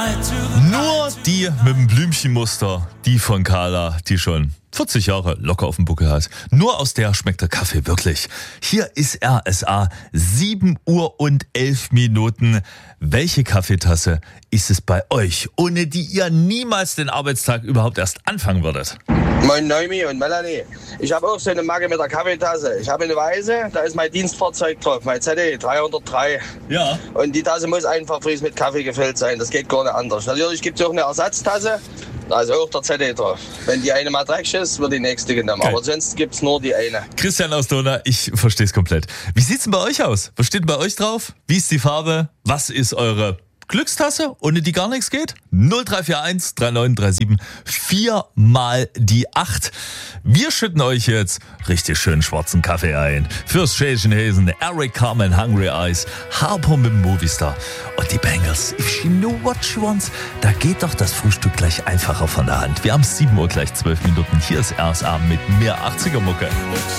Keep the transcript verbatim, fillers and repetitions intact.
Nur die mit dem Blümchenmuster, die von Carla, die schon vierzig Jahre locker auf dem Buckel hat. Nur aus der schmeckt der Kaffee wirklich. Hier ist R S A, sieben Uhr und elf Minuten. Welche Kaffeetasse ist es bei euch, ohne die ihr niemals den Arbeitstag überhaupt erst anfangen würdet? Moin Neumi und Melanie. Ich habe auch so eine Marke mit der Kaffeetasse. Ich habe eine weiße, da ist mein Dienstfahrzeug drauf, mein Z D dreihundertdrei. Ja. Und die Tasse muss einfach frisch mit Kaffee gefüllt sein, das geht gar nicht anders. Natürlich gibt es auch eine Ersatztasse, da ist auch der Z D drauf. Wenn die eine mal dreckig ist, wird die nächste genommen. Geil. Aber sonst gibt es nur die eine. Christian aus Dona, ich verstehe es komplett. Wie sieht's denn bei euch aus? Was steht bei euch drauf? Wie ist die Farbe? Was ist eure Glückstasse, ohne die gar nichts geht? null drei vier eins drei neun drei sieben vier mal die acht. Wir schütten euch jetzt richtig schön schwarzen Kaffee ein. Fürs Schächen Hesen, Eric Carmen, Hungry Eyes, Harpo mit dem Movistar und die Bangles. If she know what she wants, da geht doch das Frühstück gleich einfacher von der Hand. Wir haben sieben Uhr gleich zwölf Minuten. Hier ist R S A mit mehr achtziger Mucke.